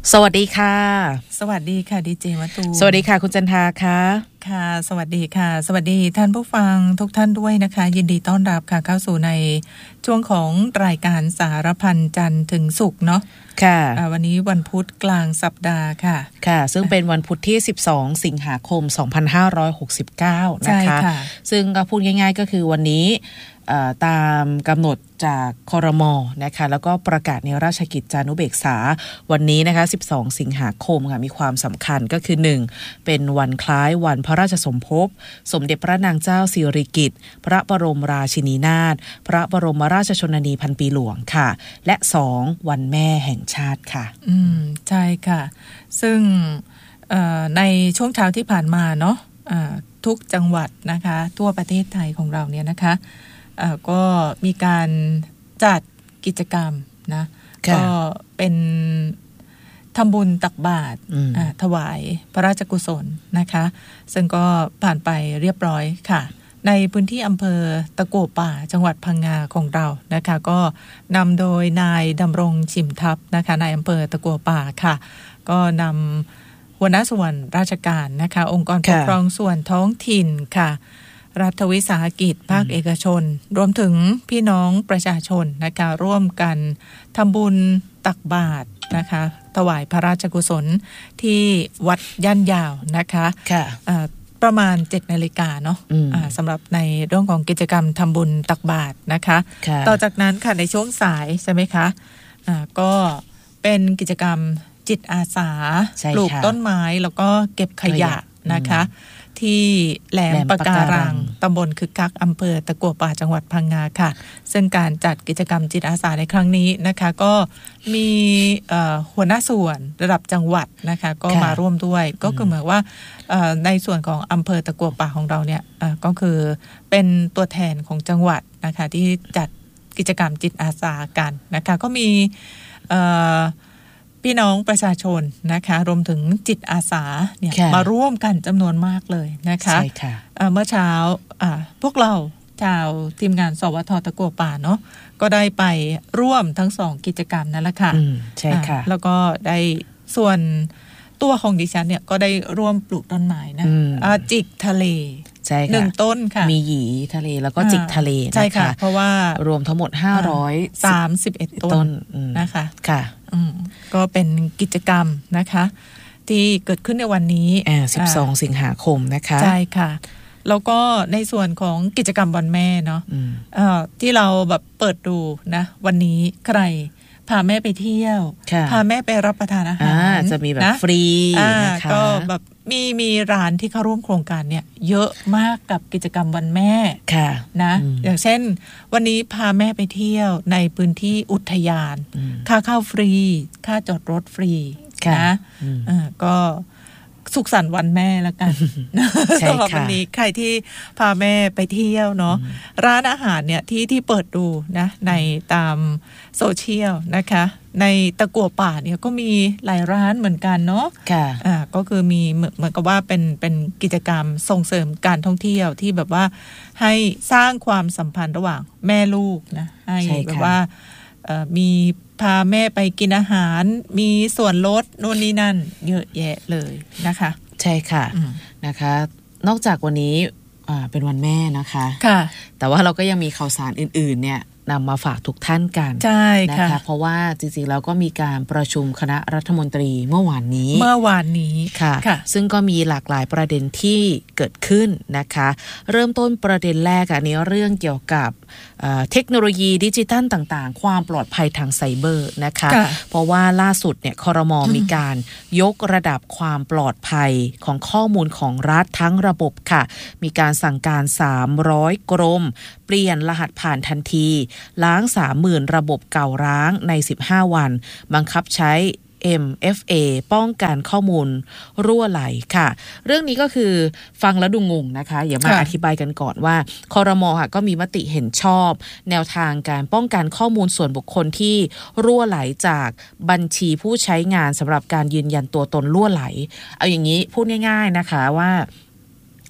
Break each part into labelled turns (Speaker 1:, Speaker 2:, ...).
Speaker 1: สวัสดีค่ะ
Speaker 2: สวัสดีค่ะดีเจมะตู
Speaker 1: สวัสดีค่ะคุณจันทาค่ะ
Speaker 2: ค่ะสวัสดีค่ะสวัสดีท่านผู้ฟังทุกท่านด้วยนะคะยินดีต้อนรับค่ะเข้าสู่ในช่วงของรายการสารพันจันทร์ถึงศุกร์เนาะ
Speaker 1: ค่ะ
Speaker 2: วันนี้วันพุธกลางสัปดาห์ค่ะ
Speaker 1: ค่ะซึ่งเป็นวันพุธที่12สิงหาคม2569นะคะซึ่งก็พูดง่ายๆก็คือวันนี้ตามกำหนดจากครม.นะคะแล้วก็ประกาศในราชกิจจานุเบกษาวันนี้นะคะ12สิงหาคมค่ะมีความสำคัญก็คือ1เป็นวันคล้ายวันพระราชสมภพสมเด็จพระนางเจ้าสิริกิติ์พระบรมราชินีนาถพระบรมราชชนนีพันปีหลวงค่ะและ2วันแม่แห่งชาติค่ะ
Speaker 2: ใช่ค่ะซึ่งในช่วงเช้าที่ผ่านมาเนาะทุกจังหวัดนะคะทั่วประเทศไทยของเราเนี่ยนะคะก็มีการจัดกิจกรรมนะก็เป็นทำบุญตักบาตรถวายพระราชกุศลนะคะซึ่งก็ผ่านไปเรียบร้อยค่ะในพื้นที่อำเภอตะกั่วป่าจังหวัดพังงาของเรานะคะก็นำโดยนายดำรงชิมทัพนะคะนายอำเภอตะกั่วป่าค่ะก็นำหัวหน้าส่วนราชการนะคะองค์กรปกครองส่วนท้องถิ่นค่ะรัฐวิสาหกิจภาคเอกชนรวมถึงพี่น้องประชาชนนะคะร่วมกันทำบุญตักบาตรนะคะถวายพระราชกุศลที่วัดย่านยาวนะคะประมาณ 7 นาฬิกาเนาะสำหรับในเรื่องของกิจกรรมทำบุญตักบาตรนะคะต่อจากนั้นค่ะในช่วงสายใช่ไหมคะก็เป็นกิจกรรมจิตอาสาปลูกต้นไม้แล้วก็เก็บขยะนะคะที่แหลมปะการังตำบลคึกคักอำเภอตะกั่วป่าจังหวัดพังงาค่ะซึ่งการจัดกิจกรรมจิตอาสาในครั้งนี้นะคะก็มีหัวหน้าส่วนระดับจังหวัดนะคะก็มาร่วมด้วยก็คือหมายว่าในส่วนของอำเภอตะกั่วป่าของเราเนี่ยก็คือเป็นตัวแทนของจังหวัดนะคะที่จัดกิจกรรมจิตอาสากันนะคะก็มีพี่น้องประชาชนนะคะรวมถึงจิตอาสาเนี่ยมาร่วมกันจำนวนมากเลยนะคะเมื่อเช้าพวกเราชาวทีมงานสวท.ตะกั่วป่าเนาะก็ได้ไปร่วมทั้ง2กิจกรรมนั่นแหละค่ะ
Speaker 1: ใช่ค่ะ
Speaker 2: แล้วก็ได้ส่วนตัวของดิฉันเนี่ยก็ได้ร่วมปลูกต้นไม้นะจิกทะเล
Speaker 1: ใช่ค่ะ
Speaker 2: 1 ต้นค่ะ
Speaker 1: มีหยีทะเลแล้วก็จิกทะเลนะคะ
Speaker 2: ใช่ค่ะเพราะว่าร
Speaker 1: วมทั้งหมด
Speaker 2: 531 ต้นนะคะ
Speaker 1: ค่ะ
Speaker 2: ก็เป็นกิจกรรมนะคะที่เกิดขึ้นในวันนี้
Speaker 1: 12สิงหาคมนะคะ
Speaker 2: ใช่ค่ะแล้วก็ในส่วนของกิจกรรมวันแม่เนาะที่เราแบบเปิดดูนะวันนี้ใครพาแม่ไปเที่ยวพาแม่ไปรับประทานอาหาร
Speaker 1: จะมีแบบฟรีนะคะ
Speaker 2: ก็แบบมีร้านที่เข้าร่วมโครงการเนี่ยเยอะมากกับกิจกรรมวันแม่นะอย่างเช่นวันนี้พาแม่ไปเที่ยวในพื้นที่อุทยานค่าเข้าฟรีค่าจอดรถฟรีนะก็สุขสันต์วันแม่แล้วกันสำหรับวันนี้ใครที่พาแม่ไปเที่ยวเนาะร้านอาหารเนี่ยที่เปิดดูนะในตามโซเชียลนะคะในตะกั่วป่าเนี่ยก็มีหลายร้านเหมือนกันเนาะก็คือมีเหมือนกับว่าเป็นกิจกรรมส่งเสริมการท่องเที่ยวที่แบบว่าให้สร้างความสัมพันธ์ระหว่างแม่ลูกนะให้แบบว่ามีพาแม่ไปกินอาหารมีส่วนลดโน่นนี่นั่นเยอะแยะเลยนะคะ
Speaker 1: ใช่ค่ะนะคะนอกจากวันนี้เป็นวันแม่นะคะแต่ว่าเราก็ยังมีข่าวสารอื่นๆเนี่ยนำมาฝากทุกท่านกันนะคะเพราะว่าจริงๆแล้วก็มีการประชุมคณะรัฐมนตรีเมื่อวานนี้ค่ะซึ่งก็มีหลากหลายประเด็นที่เกิดขึ้นนะคะเริ่มต้นประเด็นแรกอันนี้เรื่องเกี่ยวกับเทคโนโลยีดิจิทัลต่างๆความปลอดภัยทางไซเบอร์นะคะเพราะว่าล่าสุดเนี่ยครม.มีการยกระดับความปลอดภัยของข้อมูลของรัฐทั้งระบบค่ะมีการสั่งการ300กรมเปลี่ยนรหัสผ่านทันทีล้าง 30,000 ระบบเก่าร้างใน15วันบังคับใช้ MFA ป้องกันข้อมูลรั่วไหลค่ะเรื่องนี้ก็คือฟังแล้วดูงงนะคะอย่ามาอธิบายกันก่อนว่าครม.ค่ะก็มีมติเห็นชอบแนวทางการป้องกันข้อมูลส่วนบุคคลที่รั่วไหลจากบัญชีผู้ใช้งานสำหรับการยืนยันตัวตนรั่วไหลเอาอย่างนี้พูดง่ายๆนะคะว่า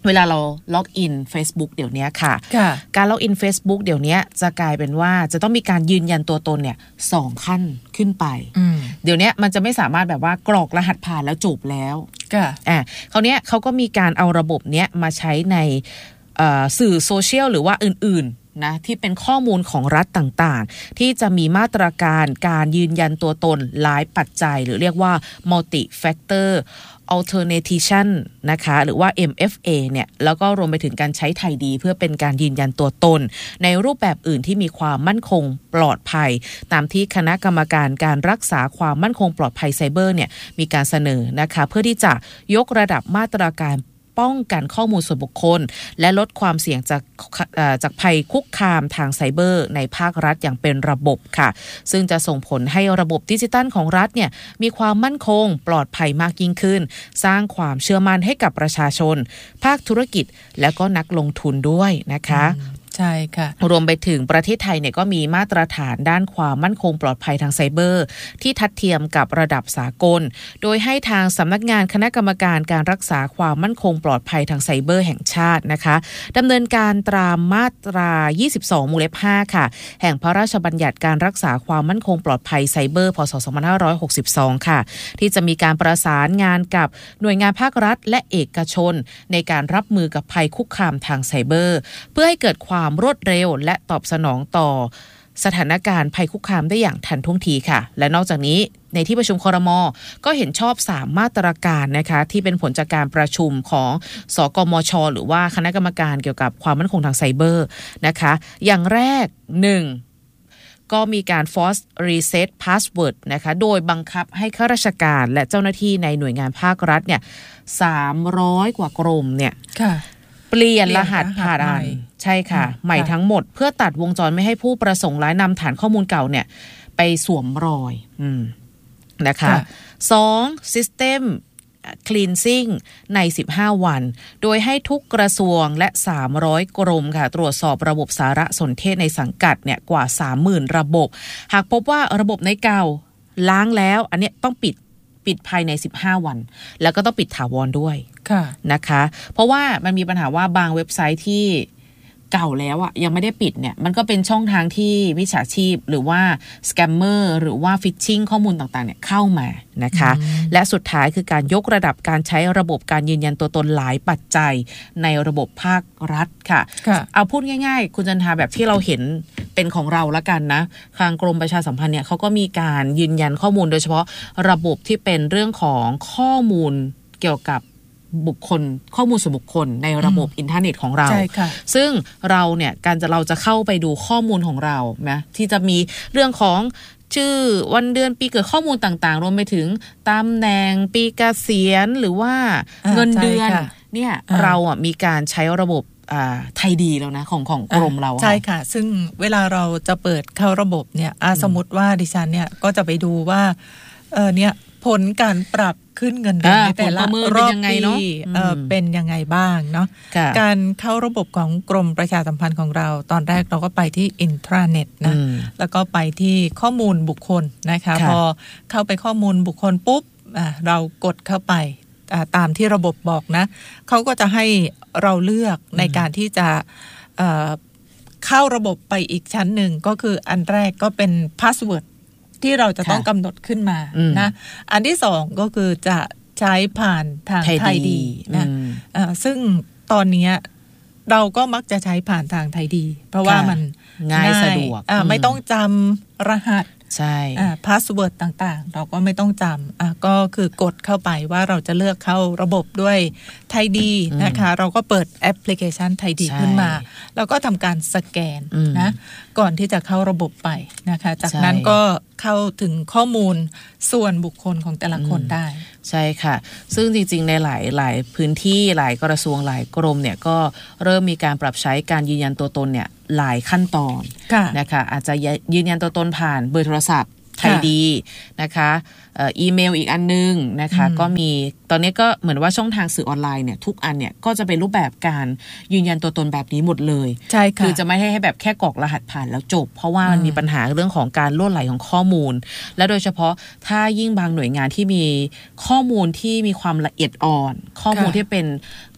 Speaker 1: เวลาเราล็อกอิน Facebook เดี๋ยวนี้ค่ะการล็อกอิน Facebook เดี๋ยวนี้จะกลายเป็นว่าจะต้องมีการยืนยันตัวตนเนี่ย2 ขั้นขึ้นไปเดี๋ยวนี้มันจะไม่สามารถแบบว่ากรอกรหัสผ่านแล้วจบแล้วคราวนี้เขาก็มีการเอาระบบเนี้ยมาใช้ในสื่อโซเชียลหรือว่าอื่นๆนะที่เป็นข้อมูลของรัฐต่างๆที่จะมีมาตรการการยืนยันตัวตนหลายปัจจัยหรือเรียกว่า multi factor authentication นะคะหรือว่า MFA เนี่ยแล้วก็รวมไปถึงการใช้ไทยดีเพื่อเป็นการยืนยันตัวตนในรูปแบบอื่นที่มีความมั่นคงปลอดภัยตามที่คณะกรรมการการรักษาความมั่นคงปลอดภัยไซเบอร์เนี่ยมีการเสนอนะคะเพื่อที่จะยกระดับมาตรการป้องกันข้อมูลส่วนบุคคลและลดความเสี่ยงจากภัยคุกคามทางไซเบอร์ในภาครัฐอย่างเป็นระบบค่ะซึ่งจะส่งผลให้ระบบดิจิทัลของรัฐเนี่ยมีความมั่นคงปลอดภัยมากยิ่งขึ้นสร้างความเชื่อมั่นให้กับประชาชนภาคธุรกิจและก็นักลงทุนด้วยนะคะ
Speaker 2: ใช่ค่ะ
Speaker 1: รวมไปถึงประเทศไทยเนี่ยก็มีมาตรฐานด้านความมั่นคงปลอดภัยทางไซเบอร์ที่ทัดเทียมกับระดับสากลโดยให้ทางสำนักงานคณะกรรมการการรักษาความมั่นคงปลอดภัยทางไซเบอร์แห่งชาตินะคะดำเนินการตามมาตรา22วงเล็บ5ค่ะแห่งพระราชบัญญัติการรักษาความมั่นคงปลอดภัยไซเบอร์พ.ศ. 2562ค่ะที่จะมีการประสานงานกับหน่วยงานภาครัฐและเอกชนในการรับมือกับภัยคุกคามทางไซเบอร์เพื่อให้เกิดความรวดเร็วและตอบสนองต่อสถานการณ์ภัยคุกคามได้อย่างทันท่วงทีค่ะและนอกจากนี้ในที่ประชุมครม.ก็เห็นชอบ3มาตรการนะคะที่เป็นผลจากการประชุมของสกมช.หรือว่าคณะกรรมการเกี่ยวกับความมั่นคงทางไซเบอร์นะคะอย่างแรก1ก็มีการ force reset password นะคะโดยบังคับให้ข้าราชการและเจ้าหน้าที่ในหน่วยงานภาครัฐเนี่ย300 กว่ากรมเนี่ยเปลี่ยนรหัสผ่านใช่ค่ะใหม่ทั้งหมดเพื่อตัดวงจรไม่ให้ผู้ประสงค์ร้ายนำฐานข้อมูลเก่าเนี่ยไปสวมรอยนะคะ2 System Cleansing ใน15 วันโดยให้ทุกกระทรวงและ300 กรมค่ะตรวจสอบระบบสารสนเทศในสังกัดเนี่ยกว่า 30,000 ระบบหากพบว่าระบบในเก่าล้างแล้วอันนี้ต้องปิดภายใน15 วันแล้วก็ต้องปิดถาวรด้วยนะคะเพราะว่ามันมีปัญหาว่าบางเว็บไซต์ที่เก่าแล้วอ่ะยังไม่ได้ปิดเนี่ยมันก็เป็นช่องทางที่มิจฉาชีพหรือว่าสแกมเมอร์หรือว่าฟิชชิงข้อมูลต่างๆเนี่ยเข้ามานะคะและสุดท้ายคือการยกระดับการใช้ระบบการยืนยันตัวตนหลายปัจจัยในระบบภาครัฐค่ะเอาพูดง่ายๆคุณจันทาแบบที่เราเห็นเป็นของเราละกันนะทางกรมประชาสัมพันธ์เนี่ยเขาก็มีการยืนยันข้อมูลโดยเฉพาะระบบที่เป็นเรื่องของข้อมูลเกี่ยวกับบุคคลข้อมูลส่วนบุคคลในระบบอินเทอร์เน็ตของเราซึ่งเราเนี่ยเราจะเข้าไปดูข้อมูลของเรานะที่จะมีเรื่องของชื่อวันเดือนปีเกิดข้อมูลต่างๆรวมไปถึงตำแหน่งปีเกษียณหรือว่าเงินเดือนเนี่ยเราอ่ะมีการใช้ระบบไทยดีแล้วนะของกรมเรา
Speaker 2: ใช่ค่ะซึ่งเวลาเราจะเปิดเข้าระบบเนี่ยสมมติว่าดิฉันเนี่ยก็จะไปดูว่าเนี่ยผลการปรับขึ้นเงินเดือนในแต่ละรอบปีเป็นยังไงบ้างเนาะการเข้าระบบของกรมประชาสัมพันธ์ของเราตอนแรกเราก็ไปที่อินทราเน็ตนะแล้วก็ไปที่ข้อมูลบุคคลนะคะพอเข้าไปข้อมูลบุคคลปุ๊บเรากดเข้าไปตามที่ระบบบอกนะเขาก็จะให้เราเลือกในการที่จะเข้าระบบไปอีกชั้นหนึ่งก็คืออันแรกก็เป็นพาสเวิร์ดที่เราจะต้องกำหนดขึ้นมานะอันที่สองก็คือจะใช้ผ่านทางไทยดีนะซึ่งตอนนี้เราก็มักจะใช้ผ่านทางไทยดีเพราะว่ามัน
Speaker 1: ง่ายสะดวก
Speaker 2: ไม่ต้องจำรหัส
Speaker 1: ใช่
Speaker 2: พาสเวิร์ดต่างๆเราก็ไม่ต้องจำก็คือกดเข้าไปว่าเราจะเลือกเข้าระบบด้วยไทยดีนะคะเราก็เปิดแอปพลิเคชันไทยดีขึ้นมาแล้วก็ทำการสแกนนะก่อนที่จะเข้าระบบไปนะคะจากนั้นก็เข้าถึงข้อมูลส่วนบุคคลของแต่ละคนได้
Speaker 1: ใช่ค่ะซึ่งจริงๆในหลายพื้นที่หลายกระทรวงหลายกรมเนี่ยก็เริ่มมีการปรับใช้การยืนยันตัวตนเนี่ยหลายขั้นตอนนะคะอาจจะยืนยันตัวตนผ่านเบอร์โทรศัพท์ไทยดีนะคะอีเมลอีกอันนึงนะคะก็มีตอนนี้ก็เหมือนว่าช่องทางสื่อออนไลน์เนี่ยทุกอันเนี่ยก็จะเป็นรูปแบบการยืนยันตัวตนแบบนี้หมดเลย
Speaker 2: ใช่ค่ะ
Speaker 1: คือจะไม่ให้แบบแค่กรอกรหัสผ่านแล้วจบเพราะว่ามันมีปัญหาเรื่องของการล่วไหลของข้อมูลและโดยเฉพาะถ้ายิ่งบางหน่วยงานที่มีข้อมูลที่มีความละเอียดอ่อนข้อมูลที่เป็น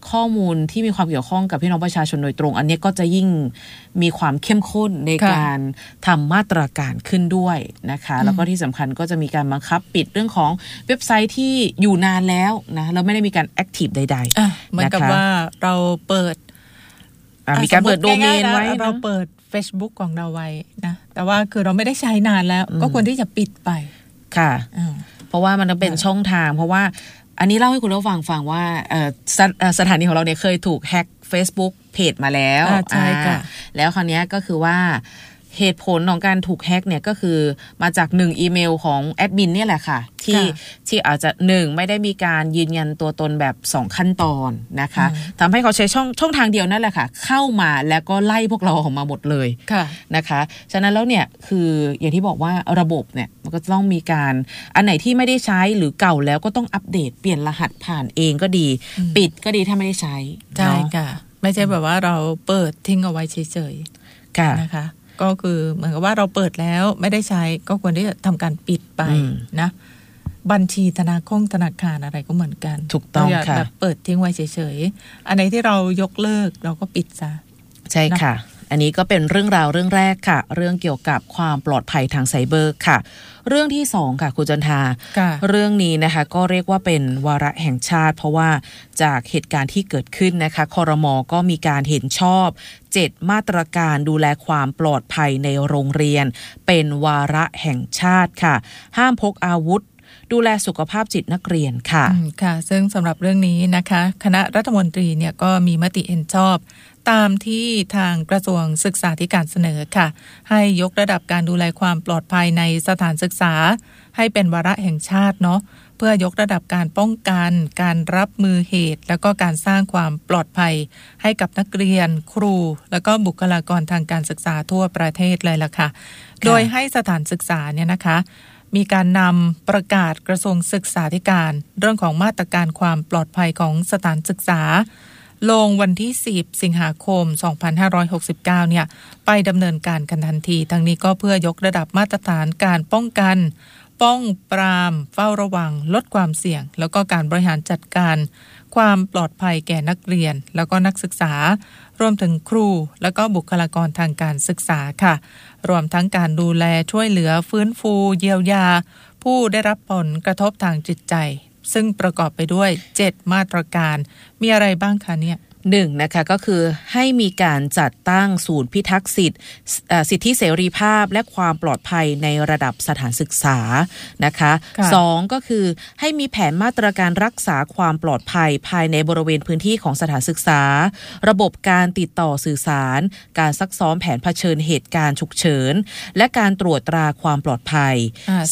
Speaker 1: ข้อมูลที่มีความเกี่ยวข้องกับพี่น้องประชาชนโดยตรงอันนี้ก็จะยิ่งมีความเข้มข้นในการทำมาตรการขึ้นด้วยนะคะแล้วก็ที่สำคัญก็จะมีการบังคับปิดเรื่องของเว็บไซต์ที่อยู่นานแล้วนะเราไม่ได้มีการแอคทีฟใดๆ
Speaker 2: เหมือนกับว่าเราเปิด
Speaker 1: มีการเปิดโดเมนไว้
Speaker 2: เราเปิด Facebook ของเราไว้นะแต่ว่าคือเราไม่ได้ใช้นานแล้วก็ควรที่จะปิดไป
Speaker 1: ค่ะเพราะว่ามันเป็นช่องทางเพราะว่าอันนี้เล่าให้คุณผู้ฟังว่าสถานีของเราเนี่ยเคยถูกแฮ็ก Facebook เพจมาแล้ว
Speaker 2: ใช่ค่ะ
Speaker 1: แล้วคราวนี้ก็คือว่าเหตุผลของการถูกแฮ็กเนี่ยก็คือมาจาก1อีเมลของแอดมินเนี่ยแหละค่ะที่อาจจะ1ไม่ได้มีการยืนยันตัวตนแบบ2ขั้นตอนนะคะทำให้เขาใช้ช่องทางเดียวนั่นแหละค่ะเข้ามาแล้วก็ไล่พวกเราออกมาหมดเลยนะคะฉะนั้นแล้วเนี่ยคืออย่างที่บอกว่าระบบเนี่ยมันก็ต้องมีการอันไหนที่ไม่ได้ใช้หรือเก่าแล้วก็ต้องอัปเดตเปลี่ยนรหัสผ่านเองก็ดีปิดก็ดีถ้าไม่ได้ใช้
Speaker 2: ใช่ค่ะไม่ใช่แบบว่าเราเปิดทิ้งเอาไว้เฉยๆนะคะก็คือเหมือนกับว่าเราเปิดแล้วไม่ได้ใช้ก็ควรที่จะทำการปิดไปนะบัญชีธนาคารอะไรก็เหมือนกัน
Speaker 1: ถูกต้องค่ะ
Speaker 2: แบบเปิดทิ้งไว้เฉยๆอันไหนที่เรายกเลิกเราก็ปิดซะ
Speaker 1: ใช่ค่ะอันนี้ก็เป็นเรื่องราวเรื่องแรกค่ะเรื่องเกี่ยวกับความปลอดภัยทางไซเบอร์ค่ะเรื่องที่2ค่ะคุณจันทาเรื่องนี้นะคะก็เรียกว่าเป็นวาระแห่งชาติเพราะว่าจากเหตุการณ์ที่เกิดขึ้นนะคะครม.ก็มีการเห็นชอบ7มาตรการดูแลความปลอดภัยในโรงเรียนเป็นวาระแห่งชาติค่ะห้ามพกอาวุธดูแลสุขภาพจิตนักเรียนค่ะ
Speaker 2: ค่ะซึ่งสำหรับเรื่องนี้นะคะคณะรัฐมนตรีเนี่ยก็มีมติเห็นชอบตามที่ทางกระทรวงศึกษาธิการเสนอค่ะให้ยกระดับการดูแลความปลอดภัยในสถานศึกษาให้เป็นวาระแห่งชาติเนาะเพื่อยกระดับการป้องกันการรับมือเหตุแล้วก็การสร้างความปลอดภัยให้กับนักเรียนครูแล้วก็บุคลากรทางการศึกษาทั่วประเทศเลยล่ะค่ะโดยให้สถานศึกษาเนี่ยนะคะมีการนำประกาศกระทรวงศึกษาธิการเรื่องของมาตรการความปลอดภัยของสถานศึกษาลงวันที่10สิงหาคม2569เนี่ยไปดำเนินการกันทันทีทั้งนี้ก็เพื่อยกระดับมาตรฐานการป้องกันป้องปรามเฝ้าระวังลดความเสี่ยงแล้วก็การบริหารจัดการความปลอดภัยแก่นักเรียนแล้วก็นักศึกษารวมถึงครูแล้วก็บุคลากรทางการศึกษาค่ะรวมทั้งการดูแลช่วยเหลือฟื้นฟูเยียวยาผู้ได้รับผลกระทบทางจิตใจซึ่งประกอบไปด้วย7มาตรการมีอะไรบ้างคะเนี่ย
Speaker 1: 1นะคะก็คือให้มีการจัดตั้งศูนย์พิทักษ์สิทธิเสรีภาพและความปลอดภัยในระดับสถานศึกษานะคะ2ก็คือให้มีแผนมาตรการรักษาความปลอดภัยภายในบริเวณพื้นที่ของสถานศึกษาระบบการติดต่อสื่อสารการซักซ้อมแผนเผชิญเหตุการณ์ฉุกเฉินและการตรวจตราความปลอดภัย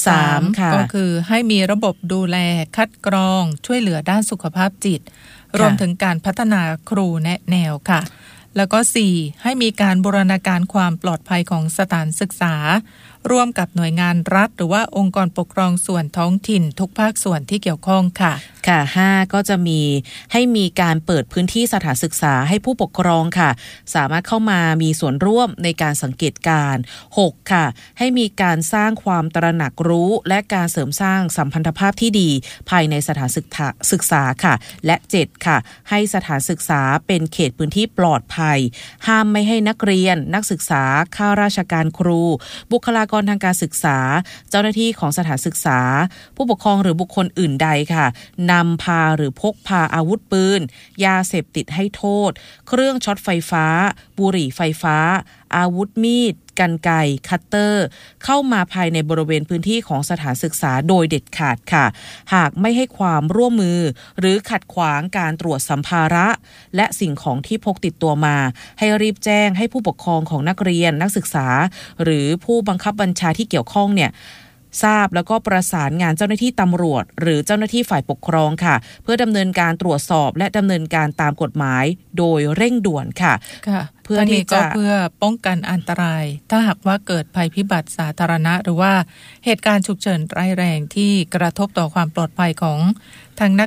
Speaker 2: 3ค่ะก็คือให้มีระบบดูแลคัดกรองช่วยเหลือด้านสุขภาพจิตรวมถึงการพัฒนาครูแนะแนวค่ะแล้วก็4ให้มีการบูรณาการความปลอดภัยของสถานศึกษาร่วมกับหน่วยงานรัฐหรือว่าองค์กรปกครองส่วนท้องถิ่นทุกภาคส่วนที่เกี่ยวข้องค่ะ
Speaker 1: ค่ะ5ก็จะมีให้มีการเปิดพื้นที่สถานศึกษาให้ผู้ปกครองค่ะสามารถเข้ามามีส่วนร่วมในการสังเกตการณ์6ค่ะให้มีการสร้างความตระหนักรู้และการเสริมสร้างสัมพันธภาพที่ดีภายในสถานศึกษาค่ะและ7ค่ะให้สถานศึกษาเป็นเขตพื้นที่ปลอดภัยห้ามไม่ให้นักเรียนนักศึกษาข้าราชการครูบุคลากรทางการศึกษาเจ้าหน้าที่ของสถานศึกษาผู้ปกครองหรือบุคคลอื่นใดค่ะนำพาหรือพกพาอาวุธปืนยาเสพติดให้โทษเครื่องช็อตไฟฟ้าบุหรี่ไฟฟ้าอาวุธมีดกรรไกรคัตเตอร์เข้ามาภายในบริเวณพื้นที่ของสถานศึกษาโดยเด็ดขาดค่ะหากไม่ให้ความร่วมมือหรือขัดขวางการตรวจสัมภาระและสิ่งของที่พกติดตัวมาให้รีบแจ้งให้ผู้ปกครองของนักเรียนนักศึกษาหรือผู้บังคับบัญชาที่เกี่ยวข้องเนี่ยทราบแล้วก็ประสานงานเจ้าหน้าที่ตำรวจหรือเจ้าหน้าที่ฝ่ายปกครองค่ะเพื่อดำเนินการตรวจสอบและดำเนินการตามกฎหมายโดยเร่งด่วนค่ะ
Speaker 2: เพื่อที่จะเพื่อป้องกันอันตรายถ้าหากว่าเกิดภัยพิบัติสาธารณะหรือว่าเหตุการณ์ฉุกเฉินร้ายแรงที่กระทบต่อความปลอดภัยของทั้งนัก